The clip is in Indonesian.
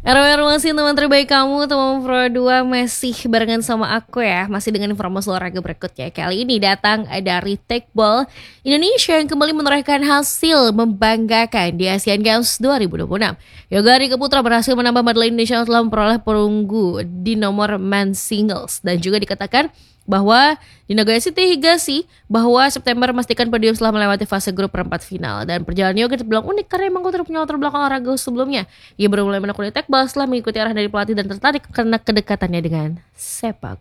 Masih teman terbaik kamu, teman Pro 2 masih barengan sama aku ya. Masih dengan informasi olahraga berikutnya. Kali ini datang dari Tekball Indonesia yang kembali menorehkan hasil membanggakan di Asian Games 2026. Yoga Rika Putra berhasil menambah medali Indonesia setelah memperoleh perunggu di nomor men's singles. Dan juga dikatakan bahwa dinegosiasi bahwa September memastikan podium setelah melewati fase grup perempat final. Dan perjalanan Yoga terbilang unik karena emang tidak punya latar belakang olahraga sebelumnya. Ia baru mulai menekuni tekbal setelah mengikuti arahan dari pelatih dan tertarik karena kedekatannya dengan sepak